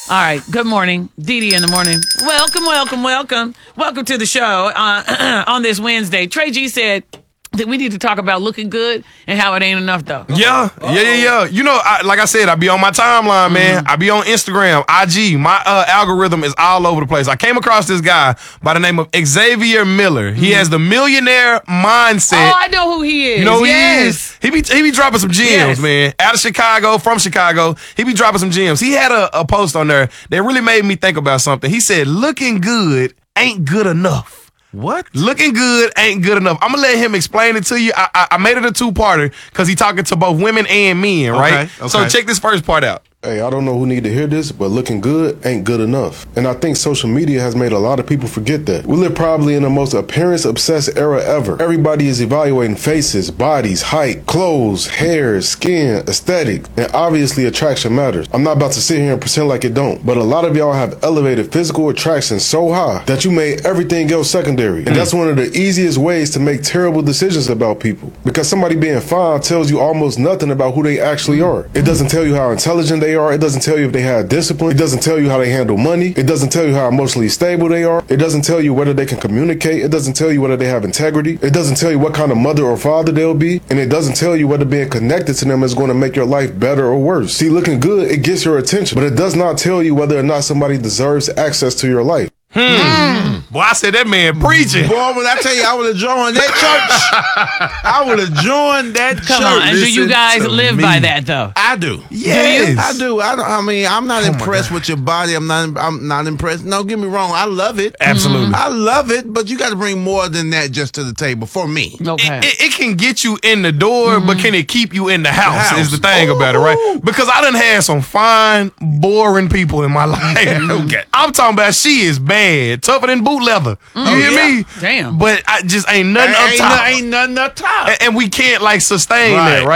All right. Good morning. Dee Dee in the morning. Welcome, welcome, welcome. Welcome to the show on this Wednesday. Trey G said that we need to talk about looking good and how it ain't enough, though. Yeah. You know, like I said, I be on my timeline, man. I be on Instagram, IG. My algorithm is all over the place. I came across this guy by the name of Xavier Miller. He has the millionaire mindset. Oh, I know who he is. You know who he is? He be dropping some gems, man. Out of Chicago, from Chicago. He be dropping some gems. He had a post on there that really made me think about something. He said, looking good ain't good enough. What? Looking good ain't good enough. I'm going to let him explain it to you. I made it a two-parter because he talking to both women and men, right? Okay. So check this first part out. Hey, I don't know who need to hear this, but looking good ain't good enough. And I think social media has made a lot of people forget that. We live probably in the most appearance-obsessed era ever. Everybody is evaluating faces, bodies, height, clothes, hair, skin, aesthetic, and obviously attraction matters. I'm not about to sit here and pretend like it don't, but a lot of y'all have elevated physical attraction so high that you made everything else secondary. And that's one of the easiest ways to make terrible decisions about people. Because somebody being fine tells you almost nothing about who they actually are. It doesn't tell you how intelligent they are. It doesn't tell you if they have discipline. It doesn't tell you how they handle money. It doesn't tell you how emotionally stable they are. It doesn't tell you whether they can communicate. It doesn't tell you whether they have integrity. It doesn't tell you what kind of mother or father they'll be. And it doesn't tell you whether being connected to them is going to make your life better or worse. See, looking good, it gets your attention, but it does not tell you whether or not somebody deserves access to your life. Boy, I said that man preaching. Boy, when I tell you I would have joined that church, I would have joined that church. Come on. And do you Listen guys to live me. by that, though? I do. Yes. I do. I mean, I'm not impressed with your body. I'm not impressed. No, get me wrong. I love it. Absolutely. I love it, but you got to bring more than that just to the table for me. Okay. It can get you in the door, but can it keep you in the house is the thing about it, right? Because I done had some fine, boring people in my life. Okay. I'm talking about she is bad, tougher than boot leather. You hear me? Damn. But I just ain't nothing up top. Ain't nothing up top. And we can't like sustain that, right?